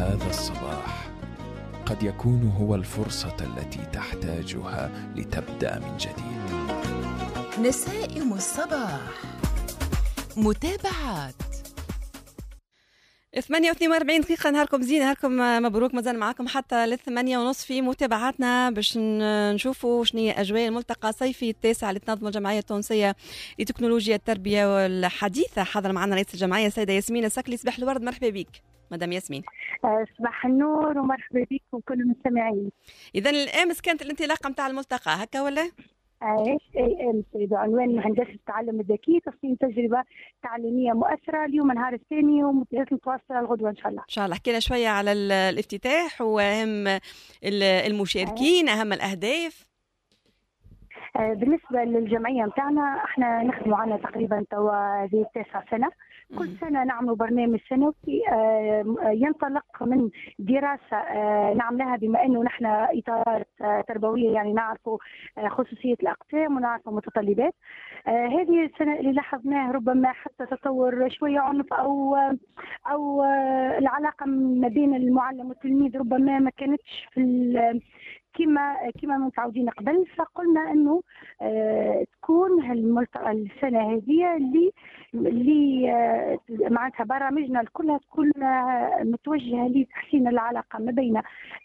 هذا الصباح قد يكون هو الفرصة التي تحتاجها لتبدأ من جديد. نسائم الصباح، متابعات 48 دقيقة. نهاركم زين، نهاركم مبروك. مازال معاكم حتى 8:30 في متابعاتنا باش نشوفوا شنو هي أجواء الملتقى الصيفي التاسع اللي تنظمه الجمعية التونسية لتكنولوجيا التربية والحديثة. حاضر معنا رئيس الجمعية السيدة ياسمين السكلي. صباح الورد، مرحبا بك مدام ياسمين. صباح النور ومرحبا بك وكل المستمعين. إذا الأمس كانت الانطلاقة متاع الملتقى هكا ولا؟ بعنوان هندسة التعلم الذكي، تصميم تجربة تعليمية مؤثرة. اليوم النهار الثاني ومتواصلة الغدوة إن شاء الله. إن شاء الله. حكينا شوية على الافتتاح وأهم المشاركين، أهم الأهداف. بالنسبة للجمعية متاعنا احنا نخدموا عنا تقريبا توا هذه 9 سنة. كل سنة نعمل برنامج سنوي ينطلق من دراسة نعملها، بما أنه نحن إطارات تربوية، يعني نعرفوا خصوصية الأقسام ونعرفوا متطلبات. هذه السنة اللي لاحظناه ربما حتى تطور شوية عنف أو العلاقة ما بين المعلم والتلميذ ربما ما كانتش في كما متعودين قبل. فقلنا انه تكون السنه هذه اللي معناتها برامجنا كلها تكون متوجهه لتحسين العلاقه ما بين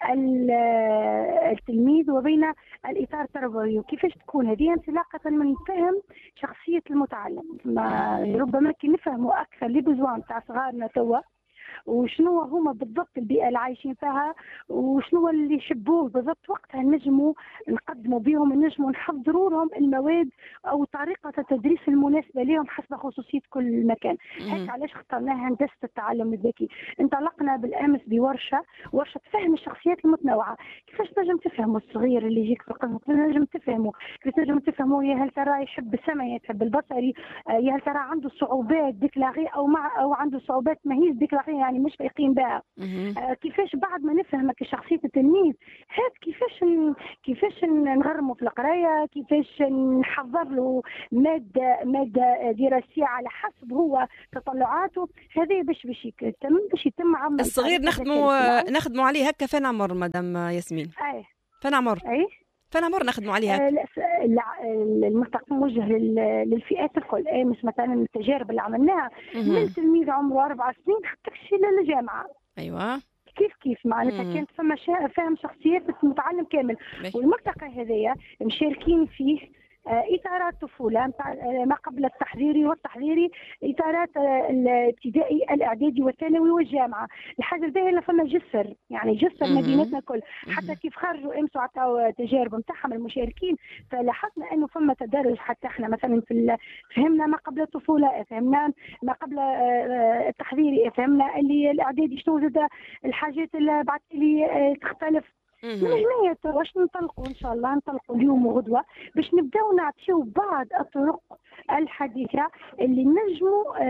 التلميذ وبين الاطار التربوي. وكيفاش تكون هذه؟ انطلاقه من فهم شخصيه المتعلم، ربما كي نفهموا اكثر لي بزوان تاع صغارنا توا، وشنو هما بالضبط البيئة اللي عايشين فيها، وشنو اللي يحبوه بالضبط، وقتها نجموا نقدموا بهم، نجموا نحضروا لهم المواد أو طريقة التدريس المناسبة لهم حسب خصوصية كل مكان. هيك علاش اخترناها هندسة التعلم الذكي. انطلقنا بالأمس بورشة فهم الشخصيات المتنوعة. كيفاش تنجم تفهموا الصغير اللي يجيك في القسم، تنجم تفهموا كيف تنجم تفهموا يا هل ترى يحب السمعي يحب البصري، يا هل ترى عنده صعوبات ديكلاغي أو عنده صعوبات ماهيش ديكلاغي، يعني مش فايقين بها. كيفاش بعد ما نفهمك شخصية التلميذ هذا كيفاش نغرمه في القراية، كيفاش نحضر له مادة دراسية على حسب هو تطلعاته. هذه باش يتم عمل الصغير نخدموا عليه هكا. فين عمر مدام ياسمين؟ فين عمر؟ فين عمر نخدموا عليه هكا؟ الملتقى موجه للفئات الكل. مش مثلا التجارب اللي عملناها من تلميذ عمره 4 سنين حتى للجامعة. ايوه كيف معناتها كانت فما فهم شخصيات المتعلم كامل. والملتقى هذايا مشاركين فيه إطارات طفولة ما قبل التحضيري والتحضيري، إطارات الابتدائي الإعدادي والثانوي والجامعة. الحاجة الباهية اللي فما جسر مدينتنا كل، حتى كيف خرجوا امسوا عطاو تجارب نتاعهم المشاركين. فلاحظنا انه فما تدرج. حتى احنا مثلا فهمنا ما قبل الطفولة، فهمنا ما قبل التحضيري، فهمنا اللي الإعدادي شنو زاد الحاجات اللي بعد اللي تختلف. من هنا واش ننطلقوا ان شاء الله، ننطلقوا اليوم وغدوه باش نبداو نعطيو بعض الطرق الحديثه اللي نجموا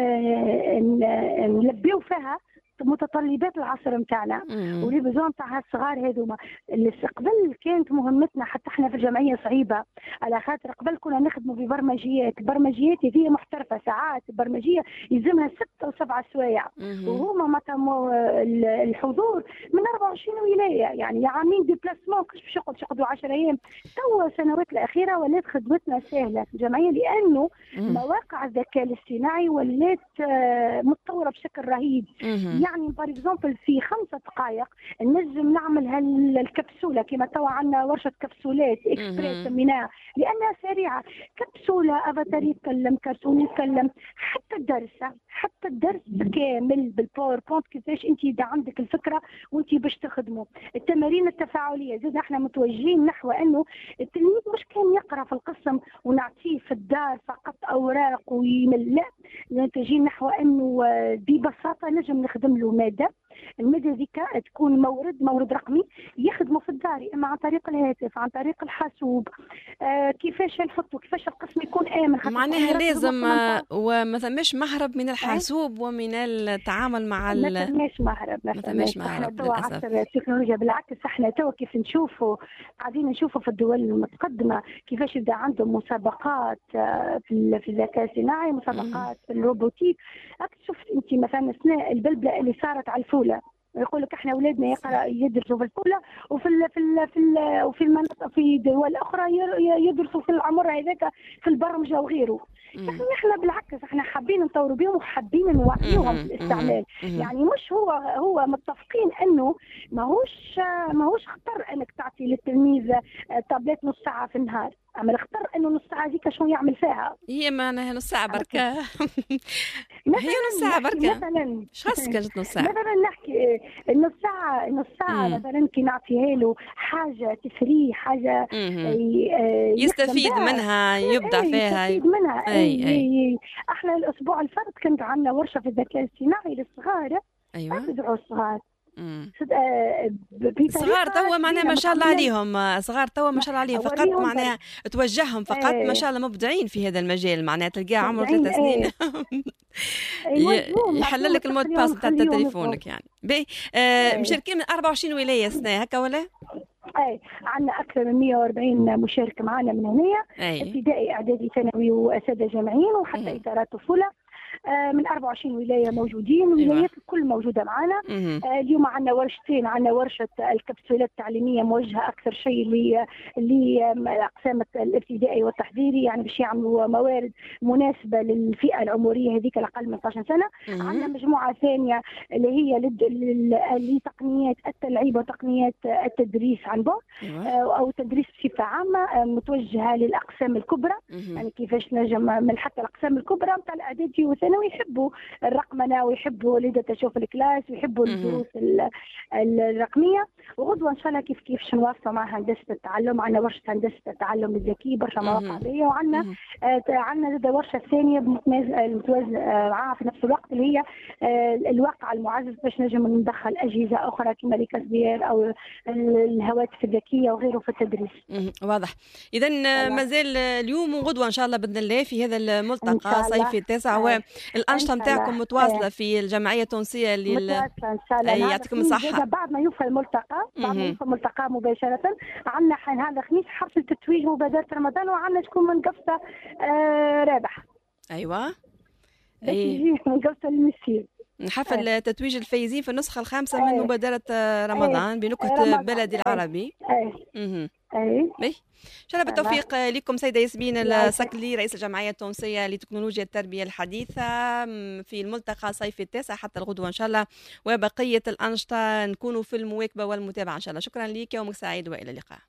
نلبيو فيها متطلبات العصر نتاعنا واللي بزون تاع الصغار هذوما. قبل كانت مهمتنا حتى احنا في الجمعيه صعيبه، على خاطر قبل كنا نخدموا ببرمجيات هذه محترفه، ساعات برمجيه يلزمها 6 و7 سوايع، وهما مثلا الحضور من 24 ولايه، يعني عاملين ديبلاسمون باش يقعدوا 10 ايام. توا السنوات الاخيره ولات خدمتنا سهله في الجمعيه، لانه مواقع الذكاء الاصطناعي ولات متطوره بشكل رهيب. يعني بار اكزومبل في 5 دقائق نجم نعمل الكبسوله، كما توا عندنا ورشه كبسولات اكسبريس سميناها لانها سريعه. كبسوله افاتار يتكلم، كرتون يتكلم، حتى الدرس كامل بالباوربوينت كيفاش انت اذا عندك الفكره وانت باش تخدموا. التمارين التفاعليه زاد احنا متوجهين نحو انه التلميذ مش كان يقرا في القسم ونعطيه في الدار فقط اوراق ويمل، لا، متوجهين نحو انه ببساطه نجم نخدم له المادة ذيك تكون مورد رقمي يخدموا في الدار، اما عن طريق الهاتف، عن طريق الحاسوب. كيفاش نحطوا، كيفاش القسم يكون آمن. معناها لازم وما ثماش مهرب من الحاسوب ومن التعامل مع ما ثماش مهرب. احنا توا عصر التكنولوجيا، بالعكس احنا توا كيف قاعدين نشوفوا في الدول المتقدمة كيفاش يبدا عندهم مسابقات في الذكاء الصناعي، مسابقات في الروبوتيك. شفت انت مثلا البلبلة اللي صارت على الفولة، يقول لك احنا اولادنا يدرسوا في الاولى وفي المناطق في دول اخرى يدرسوا في العمر هذاك في البرمجه وغيره. يعني احنا بالعكس احنا حابين نطوروا بهم وحابين نوعيهم في الاستعمال. يعني مش هو متفقين انه ماهوش خطر انك تعطي للتلميذ تابلت نص ساعه في النهار، اما اختار انه نص ساعه هذيك شنو يعمل فيها. هي معناها نص ساعه بركه. هي نص ساعه بركه مثلا، شخص كانت نص ساعه مثلا نحكي نص ساعه مثلا كي نعطيها له حاجه تفريه، حاجه يستفيد منها، يبدع فيها، يستفيد منها. احنا الاسبوع الفرد كانت عندنا ورشه في الذكاء الاصطناعي للصغار. ايوه تدعوا الصغار صغار توا معناها ما شاء الله عليهم، صغار توا ما شاء الله عليهم، فقط معناها توجههم فقط ما شاء الله مبدعين في هذا المجال، معناها تلقاه عمره 3 سنين يحلل لك المود باس تاع تليفونك يعني. مشاركين من 24 ولايه سنه هكا ولا؟ اي عندنا اكثر من 140 مشارك معنا من هنا، ابتدائي اعدادي ثانوي واساتذه جامعيين وحتى اطارات طفوله. من 24 ولايه موجودين، الولايات الكل موجوده معنا. اليوم عندنا ورشتين، عندنا ورشه الكبسولات التعليميه موجهه اكثر شيء لاقسام الابتدائي والتحضيري، يعني باش يعملوا موارد مناسبه للفئه العمريه هذيك الاقل من 12 سنه. عندنا مجموعه ثانيه اللي هي لتقنيات التلعيب وتقنيات التدريس عن بعد او التدريس بصفه عامه، متوجهه للاقسام الكبرى. يعني كيفاش نجم من حتى الاقسام الكبرى نتاع الاعدادي والثانوي يحبوا الرقمنه ويحبوا اللي تشوف الكلاس ويحبوا الدروس الرقميه. وغدوه ان شاء الله كيف نواصلوا مع هندسه التعلم. عندنا ورشه هندسه التعلم الذكي برشا مواقع بيه، وعندنا عندنا ورشه ثانيه المتوازنه معها في نفس الوقت اللي هي الواقع المعزز باش نجم ندخل اجهزه اخرى كما الكاسبير او الهواتف الذكيه وغيره في التدريس. واضح. اذا مازال اليوم وغدوه ان شاء الله باذن الله في هذا الملتقى صيفي التاسع، والأنشطة نتاعكم متواصلة في الجمعية التونسية متواصلة إن شاء الله. يعطيكم الصحة. بعد ما يوفى الملتقى مباشرة عندنا هذا الخميس حفل تتويج مبادرة رمضان، وعندنا شكون من قفصة رابح. أيوة من قفصة المسير حفل تتويج الفايزين في النسخة الخامسة من مبادرة رمضان بنكهة بلدي العربي. ان شاء الله بالتوفيق لكم سيدة ياسمين السكلي رئيس الجمعية التونسية لتكنولوجيا التربية الحديثة في الملتقى صيفي التاسع حتى الغدوة إن شاء الله، وبقية الأنشطة نكونوا في المواكبة والمتابعة إن شاء الله. شكرا لك، يومك سعيد وإلى اللقاء.